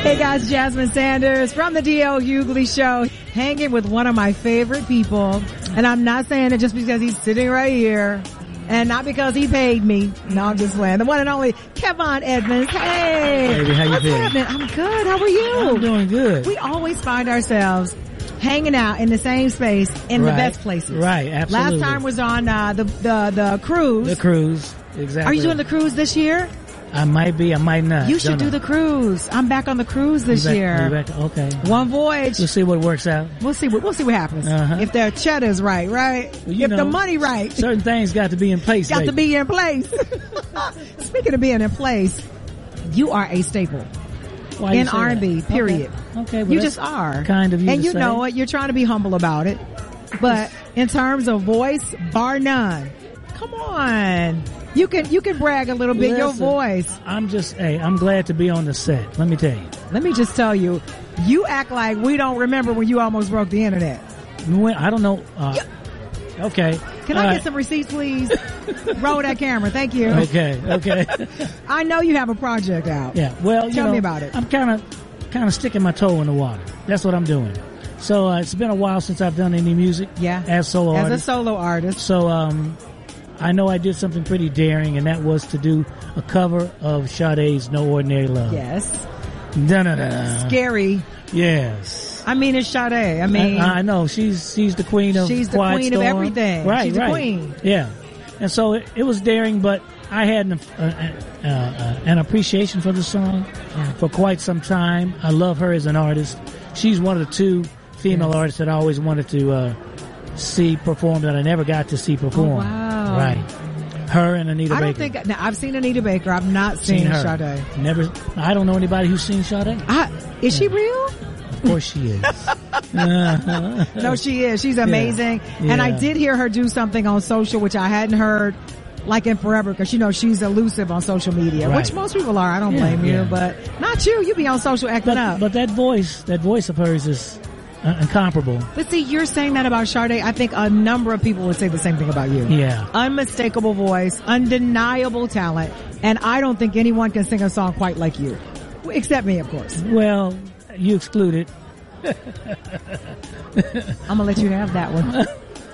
Hey guys, Jasmine Sanders from the D.L. Hughley Show, hanging with one of my favorite people. And I'm not saying it just because he's sitting right here and not because he paid me. No, I'm just playing. The one and only Kevon Edmonds. Hey. Baby, how you What's feeling? happening? I'm good. How are you? I'm doing good. We always find ourselves hanging out in the same space in the best places. Right, absolutely. Last time was on the cruise. The cruise, exactly. Are you doing the cruise this year? I might be, I might not. You should do the cruise. I'm back on the cruise this year. Okay. One voyage. We'll see what works out. We'll see what happens. Uh-huh. If their cheddar's right? Well, if the money right. Certain things got to be in place. Got to be in place. Speaking of being in place, you are a staple in R&B, period. Okay. You just are. Kind of you and to you say. know it. You're trying to be humble about it. But in terms of voice, bar none. Come on. You can brag a little bit. Listen, your voice. I'm glad to be on the set. Let me tell you. Let me just tell you, you act like we don't remember when you almost broke the internet. I don't know. Okay. Can I get some receipts, please? Roll that camera. Thank you. Okay. I know you have a project out. Yeah. Well, tell me about it. I'm kind of sticking my toe in the water. That's what I'm doing. So it's been a while since I've done any music. Yeah. As a solo artist. So I know I did something pretty daring, and that was to do a cover of Sade's No Ordinary Love. Yes. Da-da-da. Scary. Yes. I mean, it's Sade. I mean, I know she's the queen of she's the Quiet queen Storm. of everything. Right, she's the queen. Yeah. And so it was daring, but I had an appreciation for the song for quite some time. I love her as an artist. She's one of the two female artists that I always wanted to see perform that I never got to see perform. Oh, wow. Right. Her and Anita Baker. Now, I've seen Anita Baker. I've not seen her. Sade. Never. I don't know anybody who's seen Sade. Is she real? Of course she is. No, she is. She's amazing. Yeah. And I did hear her do something on social, which I hadn't heard like in forever, because she's elusive on social media, which most people are. I don't blame you, but not you. You be on social acting up. But that voice of hers is incomparable. But see, you're saying that about Sade. I think a number of people would say the same thing about you. Yeah. Unmistakable voice, undeniable talent, and I don't think anyone can sing a song quite like you. Except me, of course. Well, you excluded. I'm gonna let you have that one.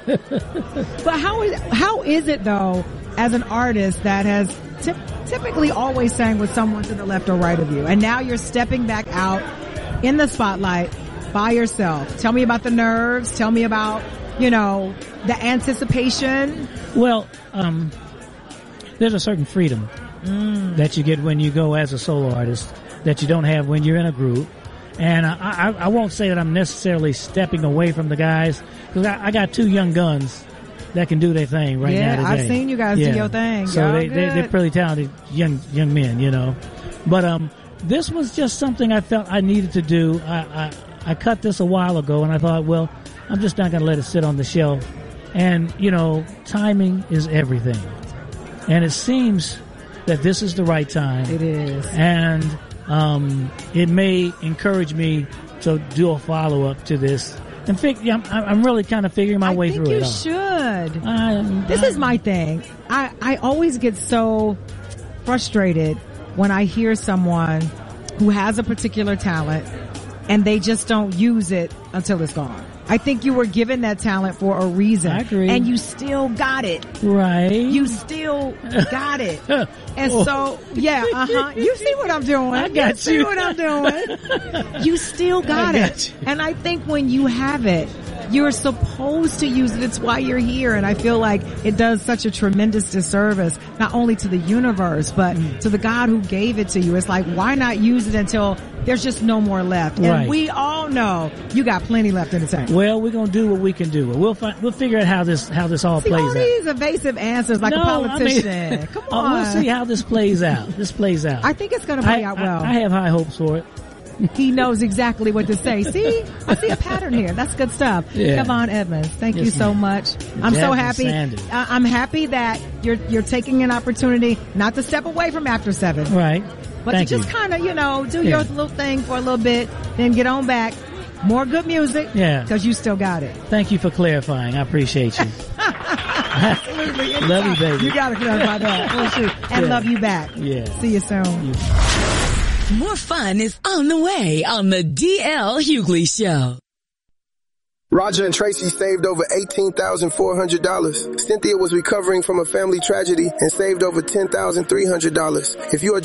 But how is it though, as an artist that has typically always sang with someone to the left or right of you, and now you're stepping back out in the spotlight by yourself? Tell me about the nerves. Tell me about, the anticipation. Well, there's a certain freedom that you get when you go as a solo artist that you don't have when you're in a group. And I won't say that I'm necessarily stepping away from the guys, because I got two young guns that can do their thing right now today. Yeah, I've seen you guys do your thing. So they're pretty talented young men, But this was just something I felt I needed to do. I cut this a while ago, and I thought, well, I'm just not going to let it sit on the shelf. And, timing is everything. And it seems that this is the right time. It is. And it may encourage me to do a follow-up to this. And I'm really kind of figuring my way through it. I think you should. This is my thing. I always get so frustrated when I hear someone who has a particular talent and they just don't use it until it's gone. I think you were given that talent for a reason. I agree. And you still got it. Right. You still got it. And so, you see what I'm doing. I got you. See what I'm doing. You still got it. And I think when you have it, you're supposed to use it. It's why you're here. And I feel like it does such a tremendous disservice, not only to the universe, but to the God who gave it to you. It's like, why not use it until there's just no more left? Right. And we all know you got plenty left in the tank. Well, we're gonna do what we can do. We'll figure out how this all plays all out. These evasive answers like a politician. Come on. We'll see how this plays out. I think it's gonna play out well. I have high hopes for it. He knows exactly what to say. See? I see a pattern here. That's good stuff. Yeah. Kevon Edmonds, thank you so much. I'm so happy. I'm happy that you're taking an opportunity not to step away from After 7. Right. But to just kind of, do your little thing for a little bit, then get on back. More good music. Yeah. Because you still got it. Thank you for clarifying. I appreciate you. Absolutely. Love you, baby. You got to clarify that. And love you back. Yeah. See you soon. More fun is on the way on the DL Hughley Show. Roger and Tracy saved over $18,400. Cynthia was recovering from a family tragedy and saved over $10,300. If you are